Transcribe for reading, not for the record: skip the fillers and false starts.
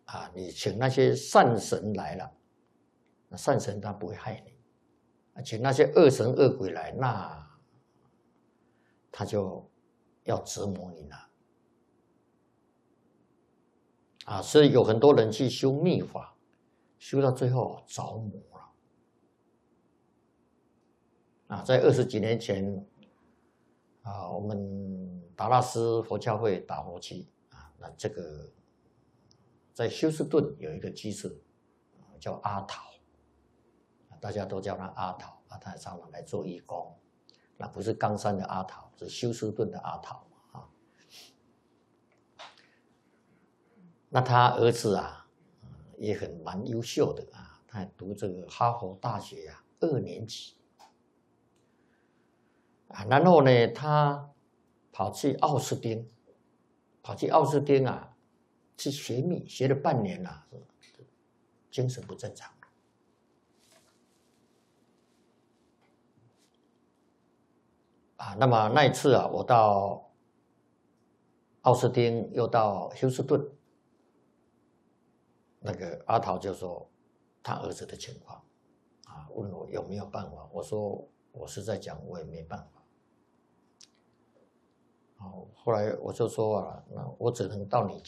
你请那些善神来了，那善神他不会害你，请那些恶神恶鬼来，那他就要折磨你了。所以有很多人去修密法，修到最后着魔了。在20几年前，我们达拉斯佛教会打佛七那这个在休斯顿有一个居士叫阿桃，大家都叫他阿桃他常常来做义工。那不是冈山的阿桃，是休斯顿的阿桃那他儿子也蛮优秀的他还读这个哈佛大学2年级然后呢，他跑去奥斯汀去学密，学了半年精神不正常。那么那一次我到奥斯汀又到休斯顿，那个阿桃就说他儿子的情况问我有没有办法，我说我是在讲我也没办法。后来我就说那我只能到你